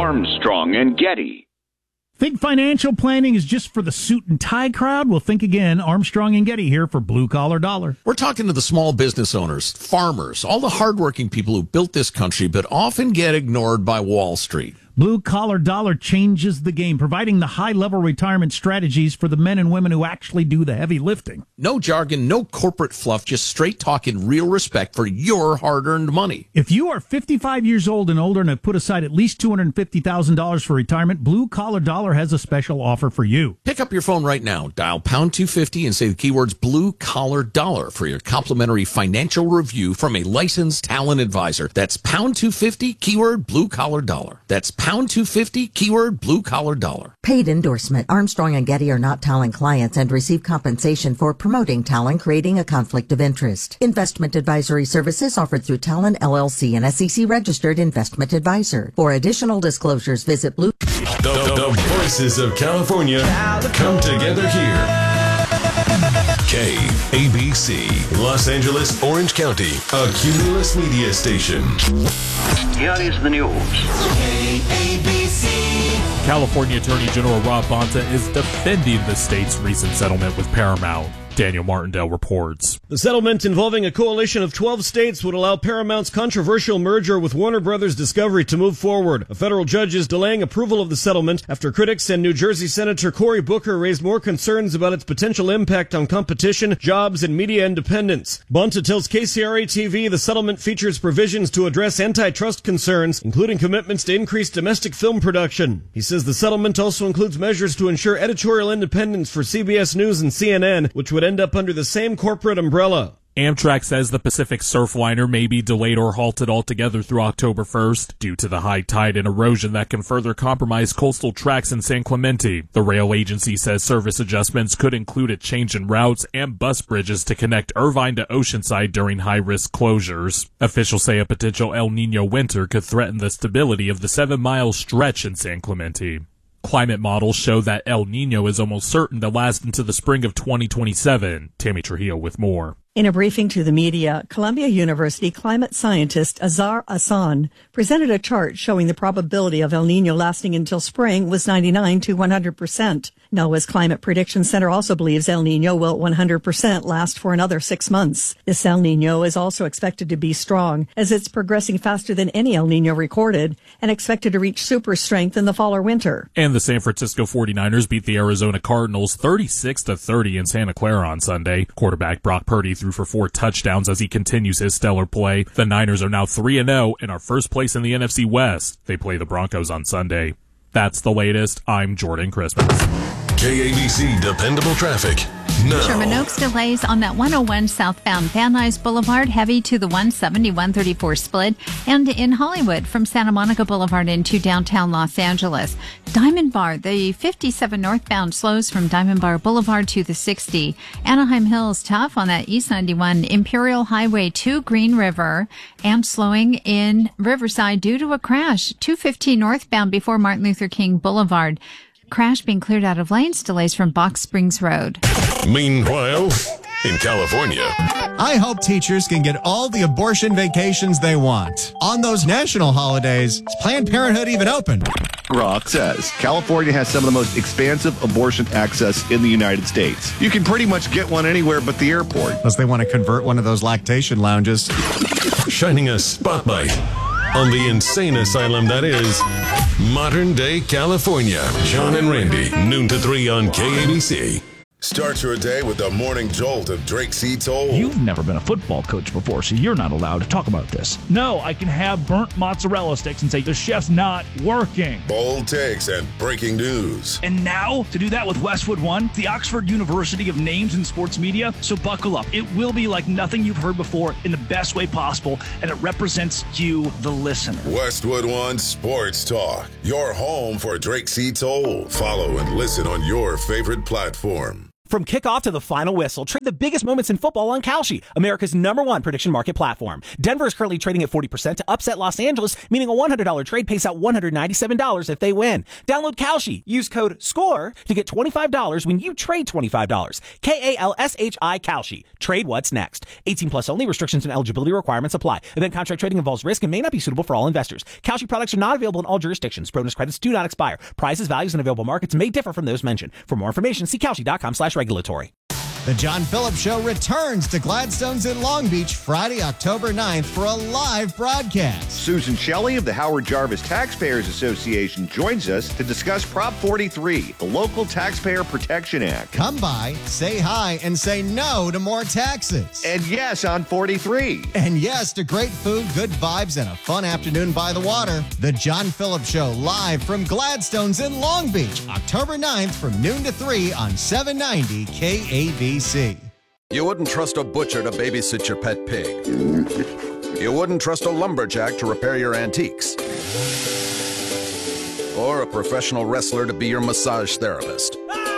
Armstrong and Getty. Think financial planning is just for the suit and tie crowd? Well, think again. Armstrong and Getty here for Blue Collar Dollar. We're talking to the small business owners, farmers, all the hardworking people who built this country but often get ignored by Wall Street. Blue Collar Dollar changes the game, providing the high-level retirement strategies for the men and women who actually do the heavy lifting. No jargon, no corporate fluff, just straight talk and real respect for your hard-earned money. If you are 55 years old and older and have put aside at least $250,000 for retirement, Blue Collar Dollar has a special offer for you. Pick up your phone right now, dial pound 250 and say the keywords Blue Collar Dollar for your complimentary financial review from a licensed talent advisor. That's pound 250, keyword Blue Collar Dollar. That's pound 250, keyword Blue Collar Dollar. Paid endorsement. Armstrong and Getty are not Talon clients and receive compensation for promoting Talon, creating a conflict of interest. Investment advisory services offered through Talon LLC, an SEC registered investment advisor. For additional disclosures, visit Blue. The voices of California come together here. KABC, Los Angeles, Orange County, a Cumulus media station. Here is the news. KABC. California Attorney General Rob Bonta is defending the state's recent settlement with Paramount. Daniel Martindale reports. The settlement involving a coalition of 12 states would allow Paramount's controversial merger with Warner Brothers Discovery to move forward. A federal judge is delaying approval of the settlement after critics and New Jersey Senator Cory Booker raised more concerns about its potential impact on competition, jobs, and media independence. Bonta tells KCRA-TV the settlement features provisions to address antitrust concerns, including commitments to increase domestic film production. He says the settlement also includes measures to ensure editorial independence for CBS News and CNN, which would end up under the same corporate umbrella. Amtrak says the Pacific Surfliner may be delayed or halted altogether through October 1st due to the high tide and erosion that can further compromise coastal tracks in San Clemente. The rail agency says service adjustments could include a change in routes and bus bridges to connect Irvine to Oceanside during high-risk closures. Officials say a potential El Niño winter could threaten the stability of the 7-mile stretch in San Clemente. Climate models show that El Niño is almost certain to last into the spring of 2027. Tammy Trujillo with more. In a briefing to the media, Columbia University climate scientist Azar Hassan presented a chart showing the probability of El Niño lasting until spring was 99 to 100%. NOAA's Climate Prediction Center also believes El Niño will 100% last for another 6 months. This El Niño is also expected to be strong, as it's progressing faster than any El Niño recorded and expected to reach super strength in the fall or winter. And the San Francisco 49ers beat the Arizona Cardinals 36-30 in Santa Clara on Sunday. Quarterback Brock Purdy threw for 4 touchdowns as he continues his stellar play. The Niners are now 3-0 and are first place in the NFC West. They play the Broncos on Sunday. That's the latest. I'm Jordan Christmas. KABC Dependable Traffic. No. Sherman Oaks delays on that 101 southbound Van Nuys Boulevard, heavy to the 170-134 split, and in Hollywood from Santa Monica Boulevard into downtown Los Angeles. Diamond Bar, the 57 northbound slows from Diamond Bar Boulevard to the 60. Anaheim Hills tough on that East 91 Imperial Highway to Green River, and slowing in Riverside due to a crash. 215 northbound before Martin Luther King Boulevard. Crash being cleared out of lanes. Delays from Box Springs Road. Meanwhile, in California, I hope teachers can get all the abortion vacations they want. On those national holidays, is Planned Parenthood even open? Rock says California has some of the most expansive abortion access in the United States. You can pretty much get one anywhere but the airport. Unless they want to convert one of those lactation lounges. shining a spotlight on the insane asylum that is modern day California. John and Randy, noon to 3 on KABC. Start your day with the morning jolt of Drake C. Toll. You've never been a football coach before, so you're not allowed to talk about this. No, I can have burnt mozzarella sticks and say the chef's not working. Bold takes and breaking news. And now, to do that with Westwood One, the Oxford University of Names in Sports Media. So buckle up. It will be like nothing you've heard before in the best way possible, and it represents you, the listener. Westwood One Sports Talk, your home for Drake C. Toll. Follow and listen on your favorite platform. From kickoff to the final whistle, trade the biggest moments in football on Kalshi, America's #1 prediction market platform. Denver is currently trading at 40% to upset Los Angeles, meaning a $100 trade pays out $197 if they win. Download Kalshi. Use code SCORE to get $25 when you trade $25. KALSHI Kalshi. Trade what's next. 18 plus only. Restrictions and eligibility requirements apply. Event contract trading involves risk and may not be suitable for all investors. Kalshi products are not available in all jurisdictions. Bonus credits do not expire. Prices, values, and available markets may differ from those mentioned. For more information, see Kalshi.com/regulatory. The John Phillips Show returns to Gladstone's in Long Beach Friday, October 9th for a live broadcast. Susan Shelley of the Howard Jarvis Taxpayers Association joins us to discuss Prop 43, the Local Taxpayer Protection Act. Come by, say hi, and say no to more taxes. And yes on 43. And yes to great food, good vibes, and a fun afternoon by the water. The John Phillips Show live from Gladstone's in Long Beach, October 9th from noon to 3 on 790 KABC. You wouldn't trust a butcher to babysit your pet pig. You wouldn't trust a lumberjack to repair your antiques. Or a professional wrestler to be your massage therapist.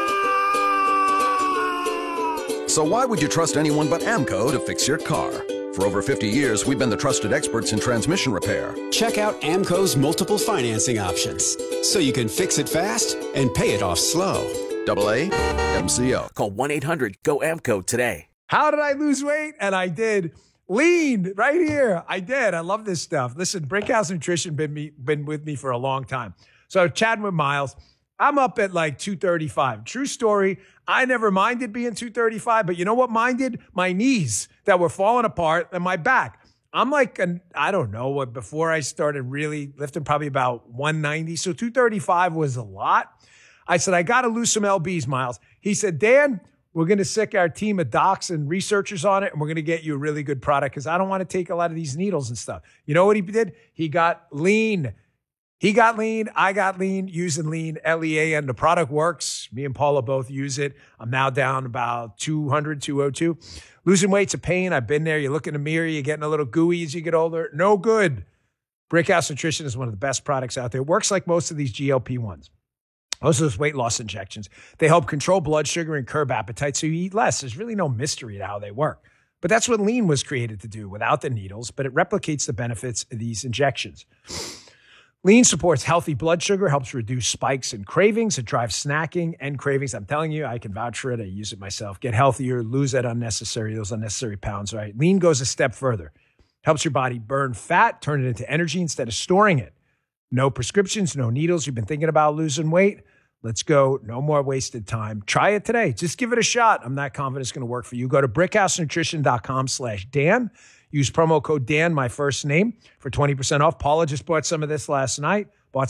So why would you trust anyone but AMCO to fix your car? For over 50 years, we've been the trusted experts in transmission repair. Check out AMCO's multiple financing options, so you can fix it fast and pay it off slow. AA MCO. Call 1-800-GO-AMCO today. How did I lose weight? And I did. Lean right here. I did. I love this stuff. Listen, Brickhouse Nutrition been with me for a long time. So chatting with Miles, I'm up at like 235. True story. I never minded being 235, but you know what minded? My knees that were falling apart and my back. I'm like, I don't know what, before I started really lifting, probably about 190. So 235 was a lot. I said, I got to lose some LBs, Miles. He said, Dan, we're going to sick our team of docs and researchers on it, and we're going to get you a really good product because I don't want to take a lot of these needles and stuff. You know what he did? He got lean. He got lean. I got lean using lean, LEAN. The product works. Me and Paula both use it. I'm now down about 200, 202. Losing weight's a pain. I've been there. You look in the mirror, you're getting a little gooey as you get older. No good. Brickhouse Nutrition is one of the best products out there. It works like most of these GLP-1s. Most of those weight loss injections, they help control blood sugar and curb appetite so you eat less. There's really no mystery to how they work. But that's what lean was created to do without the needles, but it replicates the benefits of these injections. Lean supports healthy blood sugar, helps reduce spikes and cravings. It drives snacking and cravings. I'm telling you, I can vouch for it. I use it myself. Get healthier, lose those unnecessary pounds, right? Lean goes a step further. Helps your body burn fat, turn it into energy instead of storing it. No prescriptions, no needles. You've been thinking about losing weight? Let's go. No more wasted time. Try it today. Just give it a shot. I'm not confident it's going to work for you. Go to brickhousenutrition.com/Dan. Use promo code Dan, my first name, for 20% off. Paula just bought some of this last night.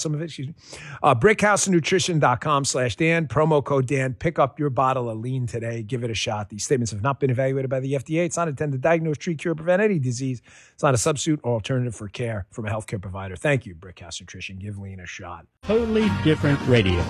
brickhousenutrition.com/Dan. Promo code Dan. Pick up your bottle of lean today. Give it a shot. These statements have not been evaluated by the FDA. It's not intended to diagnose, treat, cure, prevent any disease. It's not a substitute or alternative for care from a healthcare provider. Thank you, Brickhouse Nutrition. Give lean a shot. Totally different radio.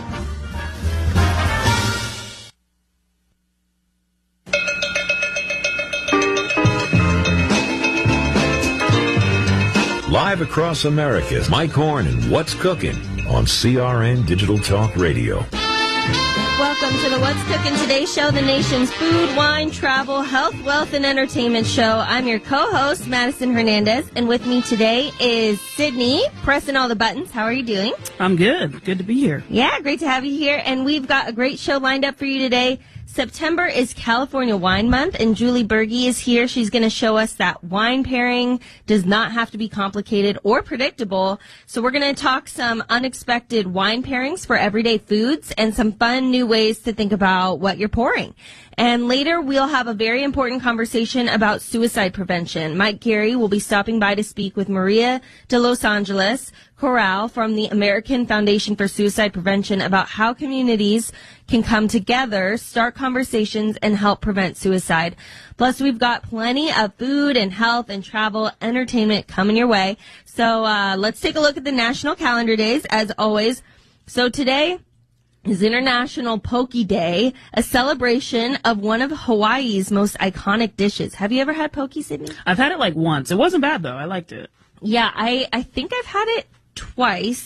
Live across America, Mike Horn and What's Cooking on CRN Digital Talk Radio. Welcome to the What's Cooking Today show, the nation's food, wine, travel, health, wealth, and entertainment show. I'm your co-host, Madison Hernandez, and with me today is Sydney, pressing all the buttons. How are you doing? I'm good. Good to be here. Yeah, great to have you here, and we've got a great show lined up for you today. September is California Wine Month, and Julie Berge is here. She's going to show us that wine pairing does not have to be complicated or predictable. So we're going to talk some unexpected wine pairings for everyday foods and some fun new ways to think about what you're pouring. And later, we'll have a very important conversation about suicide prevention. Mike Gary will be stopping by to speak with Maria de Los Angeles Corral from the American Foundation for Suicide Prevention about how communities can come together, start conversations, and help prevent suicide. Plus, we've got plenty of food and health and travel entertainment coming your way. So let's take a look at the national calendar days, as always. So today is International Poke Day, a celebration of one of Hawaii's most iconic dishes. Have you ever had poke, Sydney? I've had it like once. It wasn't bad, though. I liked it. Yeah, I think I've had it twice.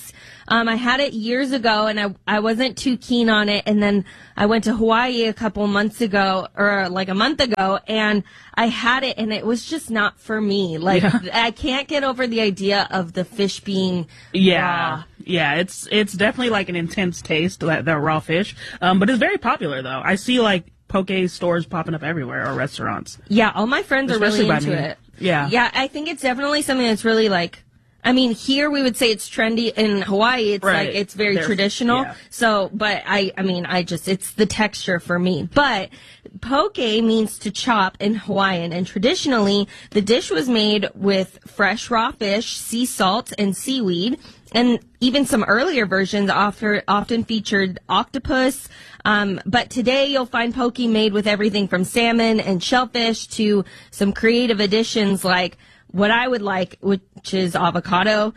I had it years ago, and I wasn't too keen on it. And then I went to Hawaii a couple months ago, or like a month ago, and I had it, and it was just not for me. Like, I can't get over the idea of the fish being raw. Yeah, it's definitely like an intense taste, that raw fish. But it's very popular, though. I see, like, poke stores popping up everywhere, or restaurants. Yeah, all my friends are really into me. it. Yeah. Yeah, I think it's definitely something that's really like, I mean, here we would say it's trendy. In Hawaii, it's Right. like, it's very traditional. Yeah. So, but I mean, it's the texture for me. But poke means to chop in Hawaiian. And traditionally, the dish was made with fresh raw fish, sea salt, and seaweed. And even some earlier versions often featured octopus. But today you'll find poke made with everything from salmon and shellfish to some creative additions like what I would like, which is avocado,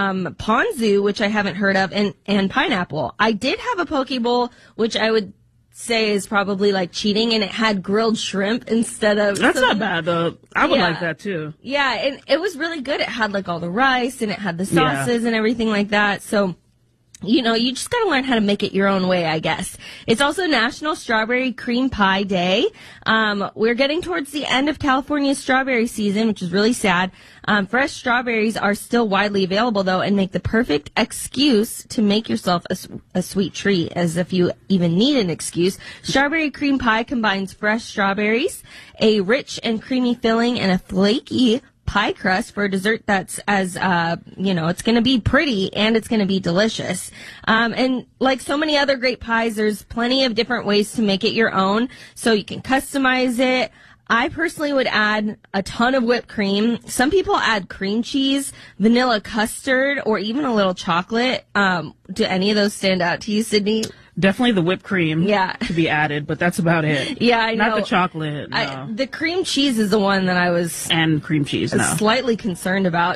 ponzu, which I haven't heard of, and pineapple. I did have a poke bowl, which I would say is probably like cheating, and it had grilled shrimp instead of... That's not bad, though. I would like that, too. Yeah, and it was really good. It had like all the rice, and it had the sauces and everything like that. So, you know, you just got to learn how to make it your own way, I guess. It's also National Strawberry Cream Pie Day. We're getting towards the end of California's strawberry season, which is really sad. Fresh strawberries are still widely available, though, and make the perfect excuse to make yourself a sweet treat, as if you even need an excuse. Strawberry cream pie combines fresh strawberries, a rich and creamy filling, and a flaky pie crust for a dessert that's as, it's going to be pretty and it's going to be delicious. And like so many other great pies, there's plenty of different ways to make it your own, so you can customize it. I personally would add a ton of whipped cream. Some people add cream cheese, vanilla custard, or even a little chocolate. Do any of those stand out to you, Sydney? Definitely the whipped cream to be added, but that's about it. Yeah, I know. Not the chocolate, no. The cream cheese is the one that I was... And cream cheese, no. Slightly concerned about.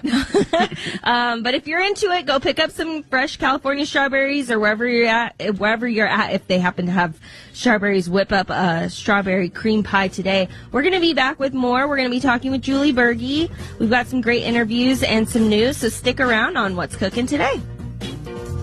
But if you're into it, go pick up some fresh California strawberries, or wherever you're at, if they happen to have strawberries, whip up a strawberry cream pie today. We're going to be back with more. We're going to be talking with Julie Berge. We've got some great interviews and some news, so stick around on What's Cooking Today.